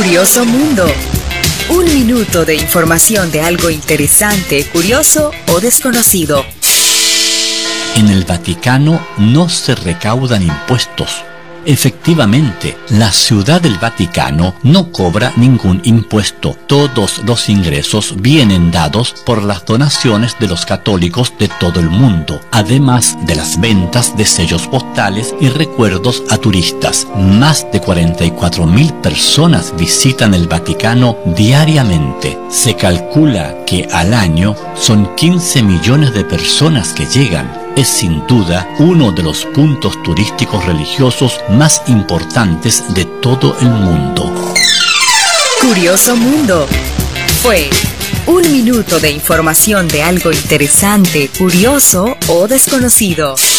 Curioso Mundo. Un minuto de información de algo interesante, curioso o desconocido. En el Vaticano no se recaudan impuestos. Efectivamente, la Ciudad del Vaticano no cobra ningún impuesto. Todos los ingresos vienen dados por las donaciones de los católicos de todo el mundo, además de las ventas de sellos postales y recuerdos a turistas. Más de 44.000 personas visitan el Vaticano diariamente. Se calcula que al año son 15 millones de personas que llegan. Es sin duda uno de los puntos turísticos religiosos más importantes de todo el mundo. Curioso Mundo. Fue un minuto de información de algo interesante, curioso o desconocido.